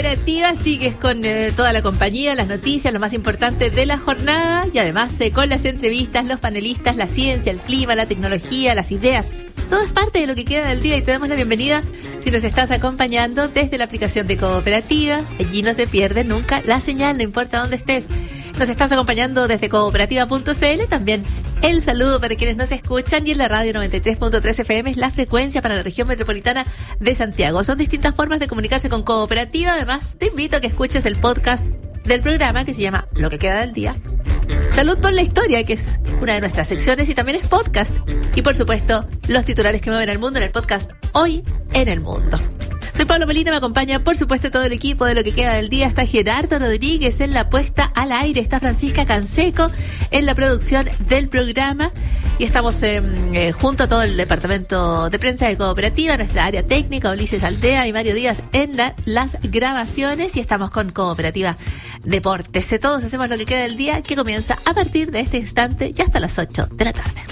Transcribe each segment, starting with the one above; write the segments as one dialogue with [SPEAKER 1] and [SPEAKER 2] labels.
[SPEAKER 1] Cooperativa, sigues con toda la compañía, las noticias, lo más importante de la jornada y además con las entrevistas, los panelistas, la ciencia, el clima, la tecnología, las ideas. Todo es parte de lo que queda del día y te damos la bienvenida si nos estás acompañando desde la aplicación de Cooperativa. Allí no se pierde nunca la señal, no importa dónde estés. Nos estás acompañando desde cooperativa.cl, también el saludo para quienes nos escuchan y en la radio 93.3 FM es la frecuencia para la región metropolitana de Santiago. Son distintas formas de comunicarse con Cooperativa. Además, te invito a que escuches el podcast del programa que se llama Lo que queda del día. Salud por la historia, que es una de nuestras secciones y también es podcast. Y por supuesto, los titulares que mueven al mundo en el podcast Hoy en el Mundo. Soy Pablo Molina, me acompaña por supuesto todo el equipo de Lo que queda del día. Está Gerardo Rodríguez en la puesta al aire, está Francisca Canseco en la producción del programa y estamos junto a todo el departamento de prensa de Cooperativa, nuestra área técnica, Ulises Aldea y Mario Díaz en las grabaciones y estamos con Cooperativa Deportes. Todos hacemos Lo que queda del día, que comienza a partir de este instante y hasta las 8 de la tarde.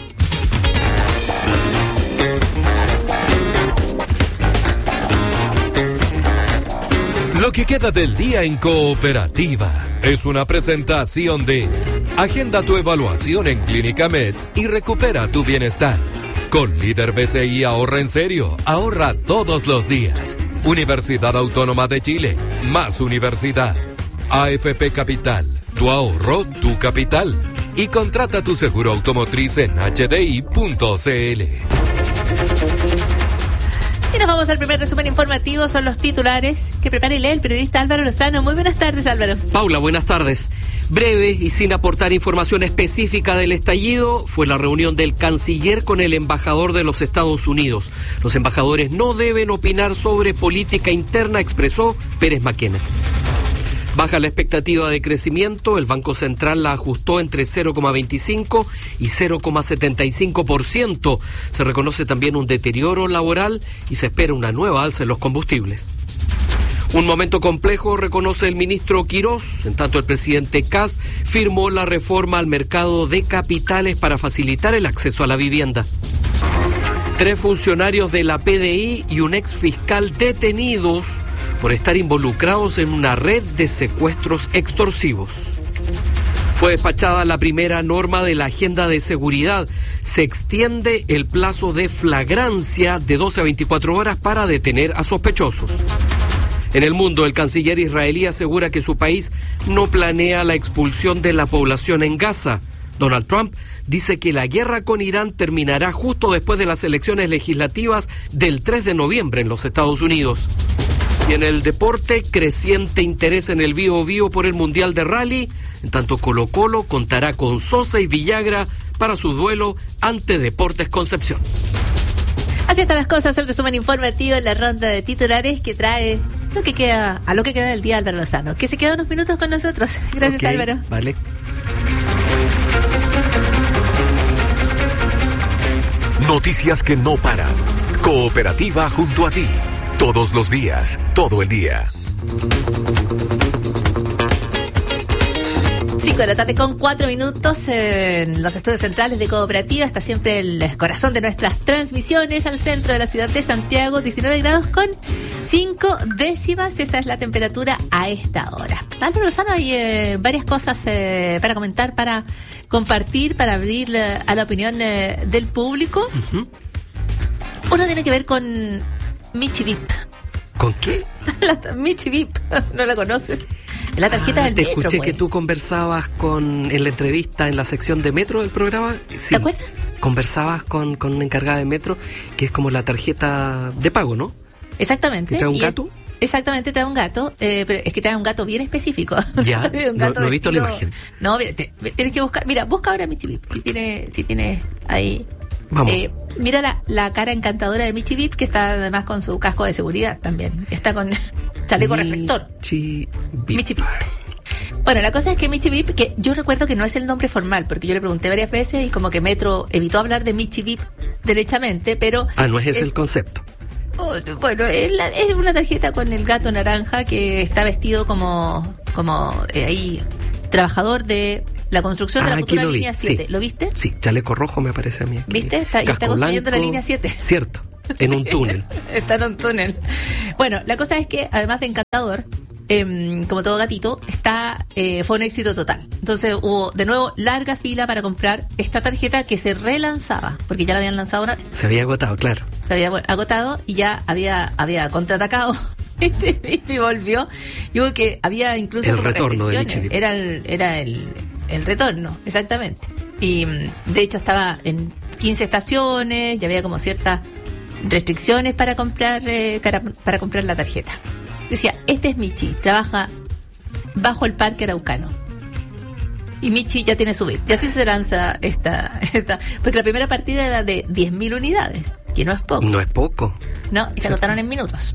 [SPEAKER 2] Lo que queda del día en Cooperativa es una presentación de Agenda tu evaluación en Clínica Meds y recupera tu bienestar. Con Líder BCI ahorra en serio, ahorra todos los días. Universidad Autónoma de Chile, más universidad. AFP Capital, tu ahorro, tu capital. Y contrata tu seguro automotriz en hdi.cl.
[SPEAKER 1] Y nos vamos al primer resumen informativo, son los titulares que prepara y lee el periodista Álvaro Lozano. Muy buenas tardes, Álvaro.
[SPEAKER 3] Paula, buenas tardes. Breve y sin aportar información específica del estallido, fue la reunión del canciller con el embajador de los Estados Unidos. Los embajadores no deben opinar sobre política interna, expresó Pérez Maquena. Baja la expectativa de crecimiento, el Banco Central la ajustó entre 0,25 y 0,75%. Se reconoce también un deterioro laboral y se espera una nueva alza en los combustibles. Un momento complejo, reconoce el ministro Quirós, en tanto el presidente Kast firmó la reforma al mercado de capitales para facilitar el acceso a la vivienda. 3 funcionarios de la PDI y un ex fiscal detenidos por estar involucrados en una red de secuestros extorsivos. Fue despachada la primera norma de la agenda de seguridad. Se extiende el plazo de flagrancia de 12 a 24 horas para detener a sospechosos. En el mundo, el canciller israelí asegura que su país no planea la expulsión de la población en Gaza. Donald Trump dice que la guerra con Irán terminará justo después de las elecciones legislativas del 3 de noviembre en los Estados Unidos. Y en el deporte, creciente interés en el Bío Bío por el Mundial de Rally. En tanto, Colo-Colo contará con Sosa y Villagra para su duelo ante Deportes Concepción.
[SPEAKER 1] Así están las cosas, el resumen informativo en la ronda de titulares que trae lo que queda del día Álvaro Lozano, que se queda unos minutos con nosotros. Gracias, okay, Álvaro.
[SPEAKER 3] Vale.
[SPEAKER 2] Noticias que no paran. Cooperativa junto a ti. Todos los días, todo el día.
[SPEAKER 1] 5 de la tarde con 4 minutos en los estudios centrales de Cooperativa. Está siempre el corazón de nuestras transmisiones al centro de la ciudad de Santiago. 19 grados con 5 décimas. Esa es la temperatura a esta hora. Álvaro Lozano, hay varias cosas para comentar, para compartir, para abrir a la opinión del público. Uh-huh. Uno tiene que ver con Michi VIP.
[SPEAKER 3] ¿Con qué?
[SPEAKER 1] Michi VIP, ¿no la conoces? La tarjeta del
[SPEAKER 3] Metro.
[SPEAKER 1] Te
[SPEAKER 3] escuché
[SPEAKER 1] pues.
[SPEAKER 3] Que tú conversabas en la entrevista en la sección de Metro del programa. Sí,
[SPEAKER 1] ¿te acuerdas?
[SPEAKER 3] Conversabas con una encargada de Metro, que es como la tarjeta de pago, ¿no?
[SPEAKER 1] Exactamente.
[SPEAKER 3] ¿Que trae un gato?
[SPEAKER 1] Exactamente, trae un gato, pero es que trae un gato bien específico.
[SPEAKER 3] Ya, no he visto la imagen.
[SPEAKER 1] No, mira, tienes que buscar. Mira, busca ahora Michi VIP, si tiene ahí.
[SPEAKER 3] Vamos.
[SPEAKER 1] Mira la cara encantadora de Michi VIP, que está además con su casco de seguridad también. Está con chaleco reflector.
[SPEAKER 3] Michi
[SPEAKER 1] VIP. Bueno, la cosa es que Michi VIP, que yo recuerdo que no es el nombre formal, porque yo le pregunté varias veces y como que Metro evitó hablar de Michi VIP derechamente, pero...
[SPEAKER 3] no es ese el concepto.
[SPEAKER 1] Bueno, es una tarjeta con el gato naranja que está vestido como ahí, trabajador de la construcción de la futura línea 7. Sí. ¿Lo viste?
[SPEAKER 3] Sí, chaleco rojo me parece a mí. Aquí.
[SPEAKER 1] ¿Viste? Está construyendo la línea 7.
[SPEAKER 3] Cierto, en un túnel.
[SPEAKER 1] Está en un túnel. Bueno, la cosa es que además de encantador, como todo gatito, fue un éxito total. Entonces hubo de nuevo larga fila para comprar esta tarjeta que se relanzaba, porque ya la habían lanzado una vez.
[SPEAKER 3] Se había agotado, claro.
[SPEAKER 1] Se había agotado y ya había contraatacado. Y volvió. Y hubo que había incluso
[SPEAKER 3] el retorno de
[SPEAKER 1] Michibip. Era el retorno, exactamente. Y de hecho estaba en 15 estaciones, y había como ciertas restricciones para comprar la tarjeta. Decía, este es Michi, trabaja bajo el Parque Araucano. Y Michi ya tiene su VIP. Y así se lanza esta porque la primera partida era de 10.000 unidades, que no es poco.
[SPEAKER 3] No es poco.
[SPEAKER 1] No, y se agotaron en minutos.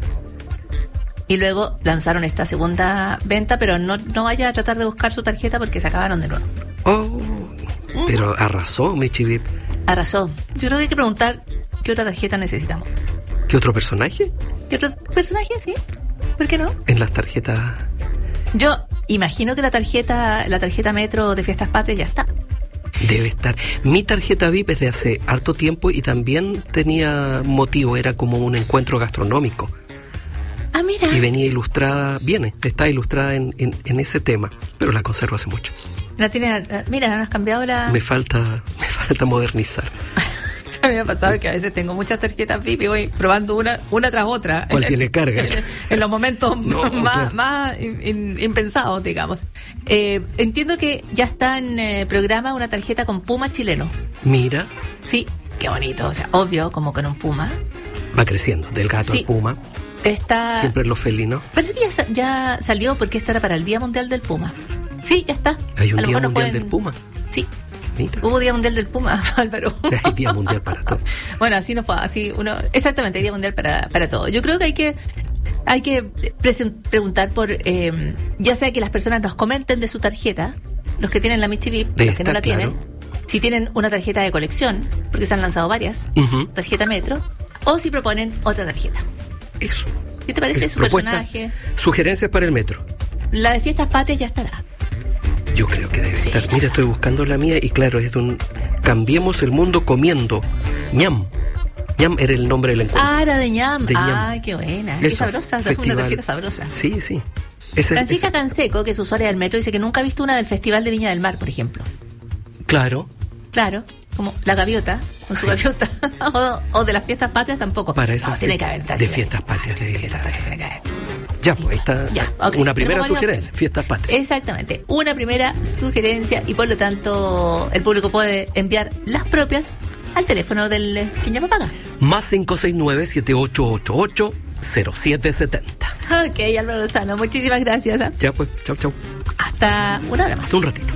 [SPEAKER 1] Y luego lanzaron esta segunda venta, pero no vaya a tratar de buscar su tarjeta porque se acabaron de nuevo.
[SPEAKER 3] Oh, pero arrasó Michibip.
[SPEAKER 1] Arrasó. Yo creo que hay que preguntar qué otra tarjeta necesitamos.
[SPEAKER 3] ¿Qué otro personaje?
[SPEAKER 1] ¿Qué otro personaje? Sí. ¿Por qué no?
[SPEAKER 3] En las tarjetas.
[SPEAKER 1] Yo imagino que la tarjeta Metro de Fiestas Patrias ya está.
[SPEAKER 3] Debe estar. Mi tarjeta VIP es de hace harto tiempo y también tenía motivo, era como un encuentro gastronómico.
[SPEAKER 1] Ah, mira.
[SPEAKER 3] Y venía ilustrada, está ilustrada en ese tema, pero la conservo hace mucho.
[SPEAKER 1] La tiene, mira, has cambiado la...
[SPEAKER 3] Me falta modernizar.
[SPEAKER 1] A mí me ha pasado que a veces tengo muchas tarjetas VIP y voy probando una tras otra.
[SPEAKER 3] ¿Cuál tiene carga?
[SPEAKER 1] En los momentos más impensados, digamos. Entiendo que ya está en programa una tarjeta con puma chileno.
[SPEAKER 3] Mira.
[SPEAKER 1] Sí, qué bonito. O sea, obvio, como con un puma.
[SPEAKER 3] Va creciendo, del gato al puma. Siempre en los felinos.
[SPEAKER 1] Parece que ya salió porque esto era para el Día Mundial del Puma. Sí, ya está.
[SPEAKER 3] ¿Hay un Día Mundial del Puma?
[SPEAKER 1] Sí. Mira. Hubo Día Mundial del Puma, Álvaro.
[SPEAKER 3] Hay Día Mundial para todo.
[SPEAKER 1] Bueno, así no fue, exactamente, hay Día Mundial para todo. Yo creo que hay que preguntar por, ya sea que las personas nos comenten de su tarjeta, los que tienen la Michibip, los que no la tienen, si tienen una tarjeta de colección, porque se han lanzado varias, tarjeta Metro, o si proponen otra tarjeta.
[SPEAKER 3] Eso.
[SPEAKER 1] ¿Qué te parece su personaje?
[SPEAKER 3] Sugerencias para el Metro.
[SPEAKER 1] La de Fiestas Patrias ya estará.
[SPEAKER 3] Yo creo que debe estar. Mira, estoy buscando la mía y claro, es de un Cambiemos el Mundo Comiendo. Ñam. Ñam era el nombre del encuentro.
[SPEAKER 1] Ah, era de Ñam. Ay, qué buena. Qué sabrosa, una tarjeta sabrosa.
[SPEAKER 3] Sí, sí.
[SPEAKER 1] Francisca Canseco, que es usuaria del Metro, dice que nunca ha visto una del Festival de Viña del Mar, por ejemplo.
[SPEAKER 3] Claro.
[SPEAKER 1] Como la gaviota, con su gaviota. o de las Fiestas Patrias tampoco.
[SPEAKER 3] Para esa
[SPEAKER 1] tiene que haber
[SPEAKER 3] de Fiestas Patrias. Ya, pues ahí está una primera sugerencia, Fiestas Patrias.
[SPEAKER 1] Exactamente, una primera sugerencia y por lo tanto el público puede enviar las propias al teléfono del quien llama paga.
[SPEAKER 3] Más 569-7888-0770.
[SPEAKER 1] Ok, Álvaro Lozano, muchísimas gracias.
[SPEAKER 3] Ya pues, chau.
[SPEAKER 1] Hasta una hora más.
[SPEAKER 3] Un ratito.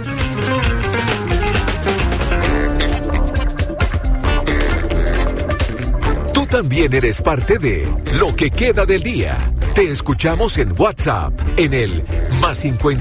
[SPEAKER 4] Tú también eres parte de Lo que queda del día. Te escuchamos en WhatsApp en el más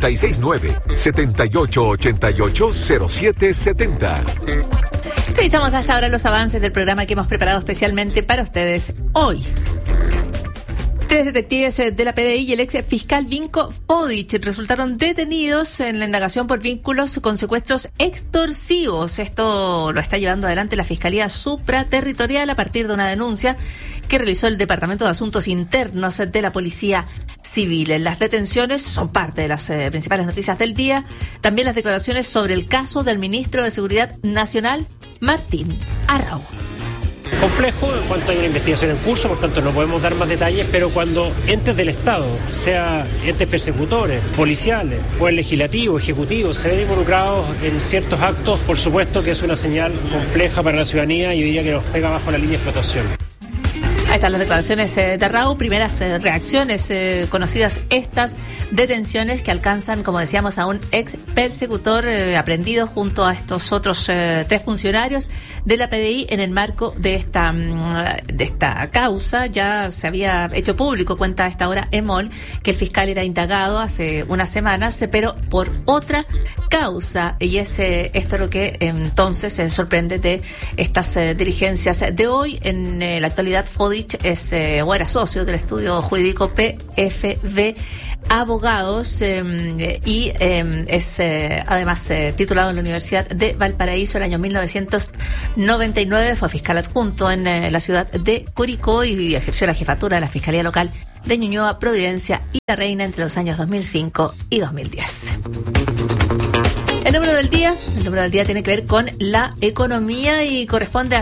[SPEAKER 4] 569-7888-0770.
[SPEAKER 1] Revisamos hasta ahora los avances del programa que hemos preparado especialmente para ustedes hoy. Tres detectives de la PDI y el ex fiscal Vinko Fodic resultaron detenidos en la indagación por vínculos con secuestros extorsivos. Esto lo está llevando adelante la Fiscalía Supraterritorial a partir de una denuncia que realizó el Departamento de Asuntos Internos de la Policía Civil. Las detenciones son parte de las principales noticias del día. También las declaraciones sobre el caso del ministro de Seguridad Nacional, Martín Arrau.
[SPEAKER 5] Complejo en cuanto hay una investigación en curso, por tanto no podemos dar más detalles, pero cuando entes del Estado, sea entes persecutores, policiales o el legislativo, ejecutivo, se ven involucrados en ciertos actos, por supuesto que es una señal compleja para la ciudadanía y yo diría que nos pega bajo la línea de flotación.
[SPEAKER 1] Ahí están las declaraciones de Arrau, primeras reacciones conocidas estas detenciones que alcanzan, como decíamos, a un ex persecutor aprehendido junto a estos otros tres funcionarios de la PDI en el marco de esta causa. Ya se había hecho público, cuenta a esta hora EMOL, que el fiscal era indagado hace unas semanas, pero por otra causa, y esto es lo que entonces sorprende de estas diligencias de hoy. En la actualidad Fodic es o era socio del estudio jurídico PFB abogados y es además titulado en la Universidad de Valparaíso el año 1999, fue fiscal adjunto en la ciudad de Curicó y ejerció la jefatura de la Fiscalía Local de Ñuñoa, Providencia y La Reina entre los años 2005 y 2010. El número del día tiene que ver con la economía y corresponde a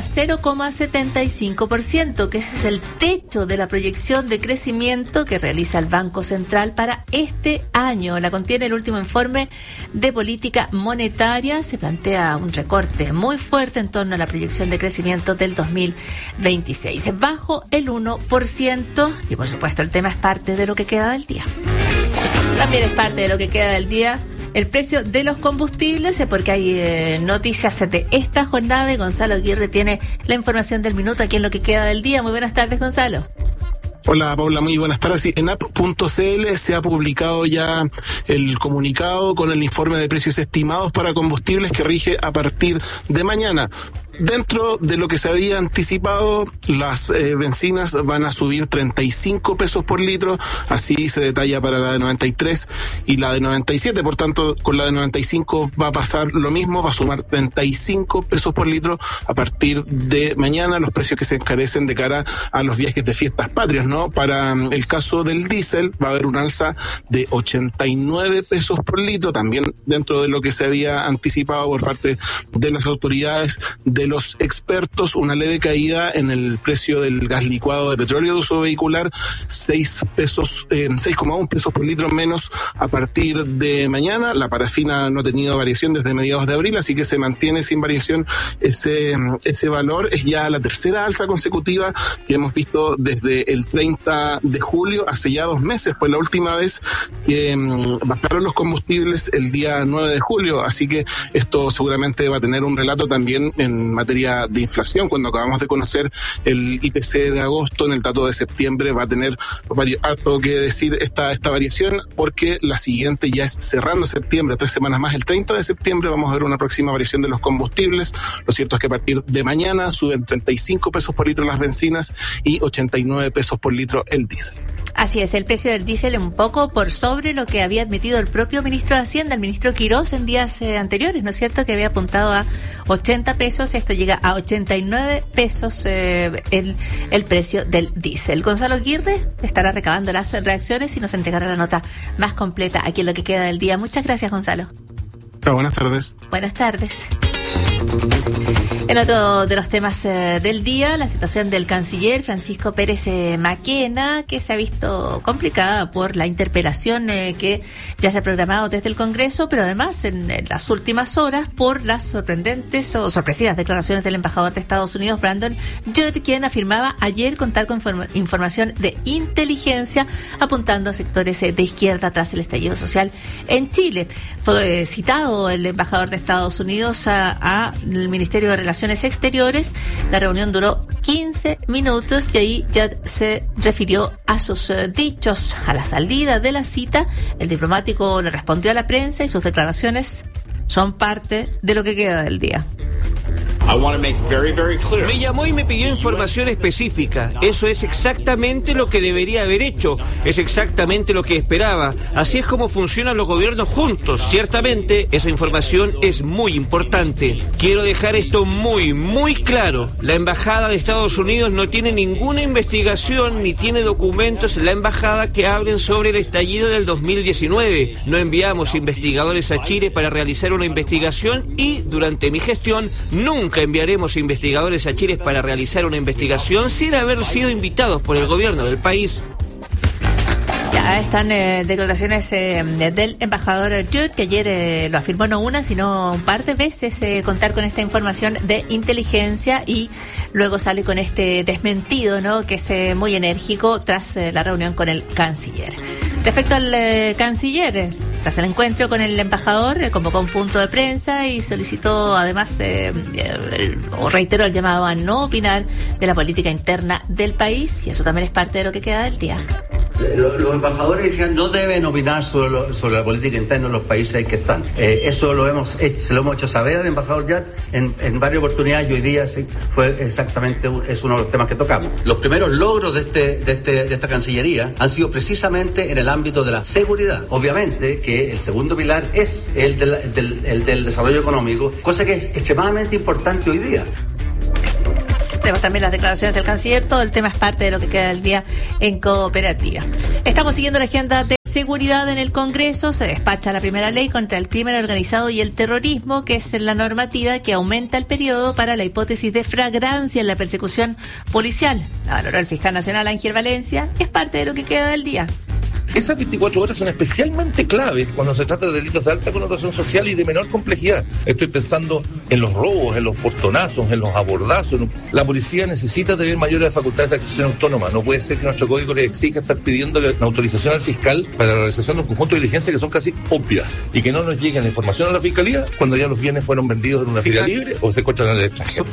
[SPEAKER 1] 0,75%, que ese es el techo de la proyección de crecimiento que realiza el Banco Central para este año. La contiene el último informe de política monetaria. Se plantea un recorte muy fuerte en torno a la proyección de crecimiento del 2026, bajo el 1%, y por supuesto el tema es parte de lo que queda del día. También es parte de lo que queda del día el precio de los combustibles, porque hay noticias de esta jornada y Gonzalo Aguirre tiene la información del minuto aquí en lo que queda del día. Muy buenas tardes, Gonzalo.
[SPEAKER 6] Hola Paula, muy buenas tardes. En app.cl se ha publicado ya el comunicado con el informe de precios estimados para combustibles que rige a partir de mañana. Dentro de lo que se había anticipado, las bencinas van a subir 35 pesos por litro, así se detalla para la de 93 y la de 97, por tanto con la de 95 va a pasar lo mismo, va a sumar 35 pesos por litro a partir de mañana, los precios que se encarecen de cara a los viajes de fiestas patrias, ¿no? Para el caso del diésel va a haber un alza de 89 pesos por litro, también dentro de lo que se había anticipado por parte de las autoridades de los expertos, una leve caída en el precio del gas licuado de petróleo de uso vehicular, 6,1 pesos por litro menos a partir de mañana. La parafina no ha tenido variación desde mediados de abril, así que se mantiene sin variación ese valor. Es ya la tercera alza consecutiva que hemos visto desde el 30 de julio, hace ya 2 meses, fue la última vez que bajaron los combustibles el día 9 de julio, así que esto seguramente va a tener un relato también en materia de inflación. Cuando acabamos de conocer el IPC de agosto, en el dato de septiembre va a tener algo que decir esta variación, porque la siguiente ya es cerrando septiembre, 3 semanas más, el 30 de septiembre vamos a ver una próxima variación de los combustibles. Lo cierto es que a partir de mañana suben 35 pesos por litro las bencinas y 89 pesos por litro el diésel.
[SPEAKER 1] Así es, el precio del diésel un poco por sobre lo que había admitido el propio ministro de Hacienda, el ministro Quirós, en días anteriores, ¿no es cierto?, que había apuntado a 80 pesos, esto llega a 89 pesos el precio del diésel. Gonzalo Aguirre estará recabando las reacciones y nos entregará la nota más completa aquí en lo que queda del día. Muchas gracias, Gonzalo.
[SPEAKER 6] Buenas tardes.
[SPEAKER 1] Buenas tardes. En otro de los temas del día, la situación del canciller Francisco Pérez Maquena, que se ha visto complicada por la interpelación que ya se ha programado desde el Congreso, pero además en las últimas horas por las sorprendentes o sorpresivas declaraciones del embajador de Estados Unidos, Brandon Judd, quien afirmaba ayer contar con información de inteligencia apuntando a sectores de izquierda tras el estallido social en Chile. Fue citado el embajador de Estados Unidos al Ministerio de Relaciones Exteriores. La reunión duró 15 minutos y ahí ya se refirió a sus dichos. A la salida de la cita, el diplomático le respondió a la prensa y sus declaraciones son parte de lo que queda del día.
[SPEAKER 7] Me llamó y me pidió información específica. Eso es exactamente lo que debería haber hecho. Es exactamente lo que esperaba. Así es como funcionan los gobiernos juntos. Ciertamente, esa información es muy importante. Quiero dejar esto muy, muy claro. La Embajada de Estados Unidos no tiene ninguna investigación ni tiene documentos en la Embajada que hablen sobre el estallido del 2019. No enviamos investigadores a Chile para realizar una investigación y, durante mi gestión, nunca enviaremos investigadores a Chile para realizar una investigación sin haber sido invitados por el gobierno del país.
[SPEAKER 1] Ya están declaraciones del embajador Judd, que ayer lo afirmó no una, sino un par de veces contar con esta información de inteligencia y luego sale con este desmentido, ¿no?, que es muy enérgico tras la reunión con el canciller. Respecto al canciller, tras el encuentro con el embajador, convocó un punto de prensa y solicitó además, o reiteró el llamado a no opinar de la política interna del país, y eso también es parte de lo que queda del día.
[SPEAKER 8] Los embajadores decían no deben opinar sobre la política interna de los países que están. Eso se lo hemos hecho saber al embajador Yat en varias oportunidades y hoy día es uno de los temas que tocamos. Los primeros logros de esta Cancillería han sido precisamente en el ámbito de la seguridad. Obviamente que el segundo pilar es el del desarrollo económico, cosa que es extremadamente importante hoy día.
[SPEAKER 1] Tenemos también las declaraciones del canciller, todo el tema es parte de lo que queda del día en Cooperativa. Estamos siguiendo la agenda de seguridad en el Congreso, se despacha la primera ley contra el crimen organizado y el terrorismo, que es la normativa que aumenta el periodo para la hipótesis de flagrancia en la persecución policial. La valoró el fiscal nacional Ángel Valencia, es parte de lo que queda del día.
[SPEAKER 9] Esas 24 horas son especialmente claves cuando se trata de delitos de alta connotación social y de menor complejidad. Estoy pensando en los robos, en los portonazos, en los abordazos. La policía necesita tener mayores facultades de actuación autónoma. No puede ser que nuestro código le exija estar pidiendo una autorización al fiscal para la realización de un conjunto de diligencias que son casi obvias y que no nos llegue la información a la fiscalía cuando ya los bienes fueron vendidos en una feria libre o se encuentran en el extranjero.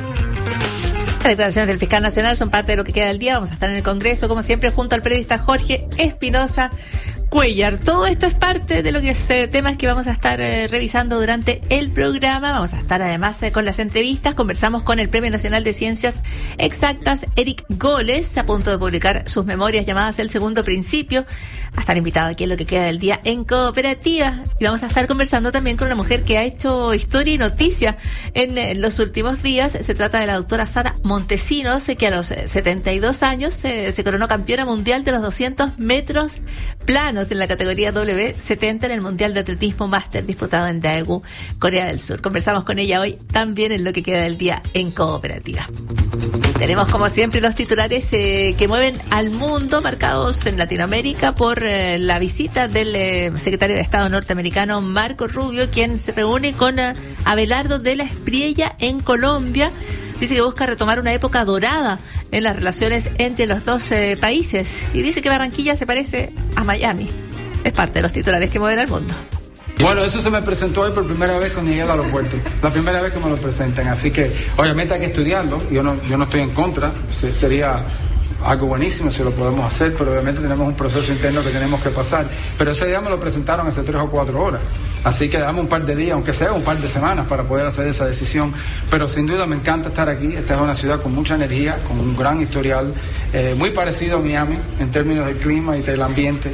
[SPEAKER 1] Las declaraciones del fiscal nacional son parte de lo que queda del día. Vamos a estar en el Congreso, como siempre, junto al periodista Jorge Espinosa Cuellar. Todo esto es parte de lo que es temas que vamos a estar revisando durante el programa. Vamos a estar además con las entrevistas. Conversamos con el Premio Nacional de Ciencias Exactas, Eric Goles, a punto de publicar sus memorias llamadas El Segundo Principio. Va a estar invitado aquí en lo que queda del día en Cooperativa. Y vamos a estar conversando también con una mujer que ha hecho historia y noticia en los últimos días. Se trata de la doctora Sara Montesinos, que a los 72 años se coronó campeona mundial de los 200 metros planos en la categoría W70 en el Mundial de Atletismo Máster disputado en Daegu, Corea del Sur. Conversamos con ella hoy también en lo que queda del día en Cooperativa. Tenemos como siempre los titulares que mueven al mundo, marcados en Latinoamérica por la visita del secretario de Estado norteamericano Marco Rubio, quien se reúne con Abelardo de la Espriella en Colombia. Dice que busca retomar una época dorada en las relaciones entre los dos países. Y dice que Barranquilla se parece a Miami. Es parte de los titulares que mueven al mundo.
[SPEAKER 10] Bueno, eso se me presentó hoy por primera vez cuando llegué al aeropuerto. La primera vez que me lo presentan. Así que, obviamente, hay que estudiarlo. Yo no estoy en contra. Sería algo buenísimo si lo podemos hacer, pero obviamente tenemos un proceso interno que tenemos que pasar. Pero ese día me lo presentaron hace 3 o 4 horas. Así que dame un par de días, aunque sea un par de semanas, para poder hacer esa decisión. Pero sin duda me encanta estar aquí. Esta es una ciudad con mucha energía, con un gran historial, muy parecido a Miami en términos del clima y del ambiente.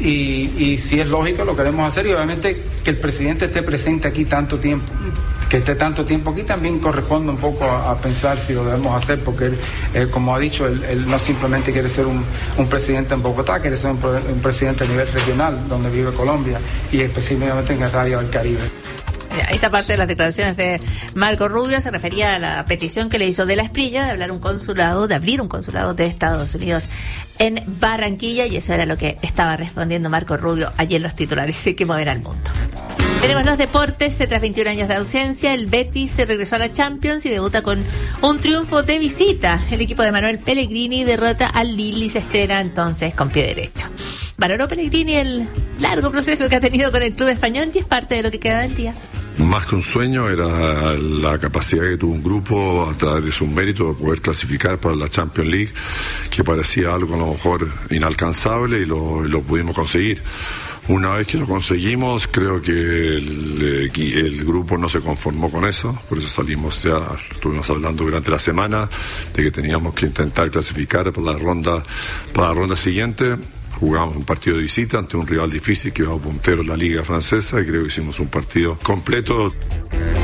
[SPEAKER 10] Y si es lógico, lo queremos hacer. Y obviamente que el presidente esté presente aquí tanto tiempo, que esté tanto tiempo aquí, también corresponde un poco a pensar si lo debemos hacer, porque él, como ha dicho, él no simplemente quiere ser un presidente en Bogotá, quiere ser un presidente a nivel regional, donde vive Colombia, y específicamente en el área del Caribe.
[SPEAKER 1] Esta parte de las declaraciones de Marco Rubio se refería a la petición que le hizo de la Espriella de abrir un consulado de Estados Unidos en Barranquilla, y eso era lo que estaba respondiendo Marco Rubio allí en los titulares que mueven al mundo. Tenemos los deportes. Tras 21 años de ausencia, el Betis se regresó a la Champions y debuta con un triunfo de visita. El equipo de Manuel Pellegrini derrota al Lille y se estrena entonces con pie derecho. Valoró Pellegrini el largo proceso que ha tenido con el club español y es parte de lo que queda del día.
[SPEAKER 11] Más que un sueño, era la capacidad que tuvo un grupo a través de su mérito de poder clasificar para la Champions League, que parecía algo a lo mejor inalcanzable, y lo pudimos conseguir. Una vez que lo conseguimos, creo que el grupo no se conformó con eso, por eso estuvimos hablando durante la semana de que teníamos que intentar clasificar para la ronda siguiente. Jugamos un partido de visita ante un rival difícil que iba puntero en la liga francesa, y creo que hicimos un partido completo.